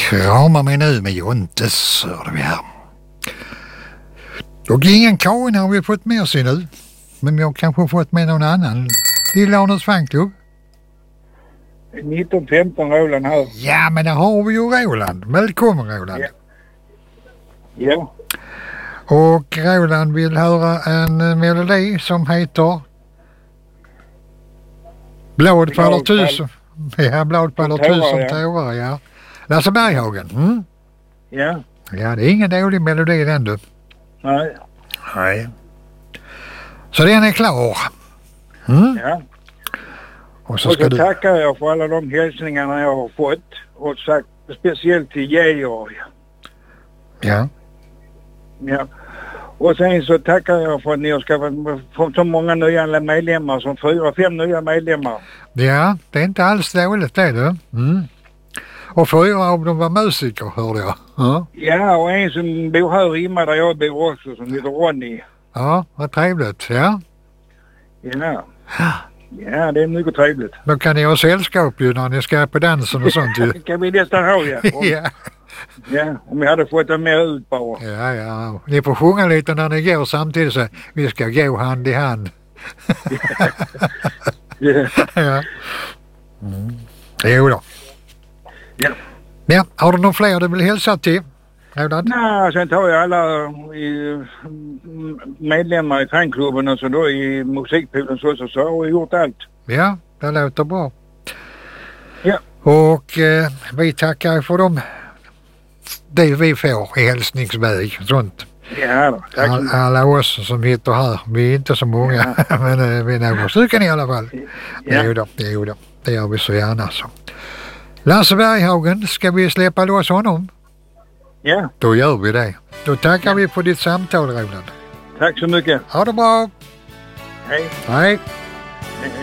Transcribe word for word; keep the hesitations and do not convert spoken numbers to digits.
Krama mig nu med Jontes, hörde vi här. Och ingen Karin har vi fått med sig nu. Men jag kanske fått med någon annan. Lilla Arnes fanklubb. nitton femton Roland här. Ja, men där har vi ju Roland. Välkommen Roland. Ja. Ja. Och Roland vill höra en melodi som heter Blad faller tusen. Ja, blad faller tusen tårar, ja. Lasse Berghagen. Mm? Ja. Ja, det är ingen dålig melodi den du. Nej. Nej. Så den är klar. Mm? Ja. Och så, och ska så du... tackar jag för alla de hälsningarna jag har fått. Och sagt speciellt till Georg. Ja. Ja. Och sen så tackar jag för att ni har skaffat så många nya medlemmar, som fyra, fem nya medlemmar. Ja, det är inte alls dåligt det du. Mm. Och fyra av dem var musiker, hörde jag. Ja, ja, och en som bor här i Imma där jag bor också, som heter Ronny. Ja, vad trevligt, ja. Ja. Ja, det är mycket trevligt. Då kan ni ha sällskap ju när ni ska på dansen och sånt ju. Det kan vi nästan ha, ja. Om, Ja. Ja, om vi hade fått dem med ut bara. Ja, ja. Ni får sjunga lite när ni går samtidigt så vi ska gå hand i hand. Ja. Ja. Mm. Jo då. Ja. Ja, har du någon fler du vill hälsa till? Roland? Nej, sen tar jag alla i, medlemmar i fanklubben och så då i musikpoolen så, så, så har vi gjort allt. Ja, det låter bra. Ja. Och eh, vi tackar för dem det vi får i hälsningsväg och sånt. Ja då, tack. All, alla oss som hittar här, vi är inte så många, ja. men eh, vi är några stycken i alla fall. Ja. Jo då, jo då, det gör vi så gärna så. Lasse Berghagen, ska vi släppa loss honom? Ja. Då gör vi det. Då tackar ja. vi för ditt samtal, Roland. Tack så mycket. Ha det bra. Hej. Hej.